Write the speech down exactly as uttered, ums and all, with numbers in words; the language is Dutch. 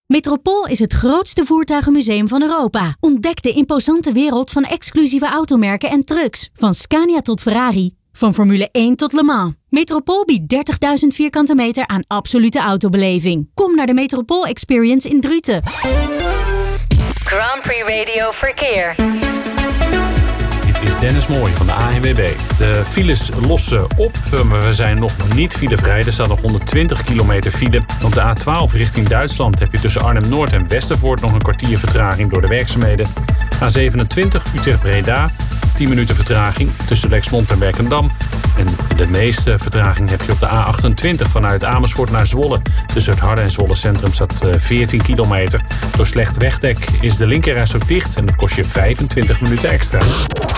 Metropool is het grootste voertuigenmuseum van Europa. Ontdek de imposante wereld van exclusieve automerken en trucks. Van Scania tot Ferrari. Van Formule één tot Le Mans. Metropool biedt dertigduizend vierkante meter aan absolute autobeleving. Kom naar de Metropool Experience in Druten. Grand Prix Radio Verkeer. Dit is Dennis Mooij van de A N W B. De files lossen op, maar we zijn nog niet filevrij. Er staat nog honderdtwintig kilometer file. Op de A twaalf richting Duitsland heb je tussen Arnhem-Noord en Westervoort nog een kwartier vertraging door de werkzaamheden. A zevenentwintig Utrecht-Breda, tien minuten vertraging tussen Lexmond en Werkendam. En de meeste vertraging heb je op de A achtentwintig vanuit Amersfoort naar Zwolle. Tussen het Harde en Zwolle Centrum staat veertien kilometer. Door slecht wegdek is de linkerreis ook dicht en dat kost je vijfentwintig minuten extra.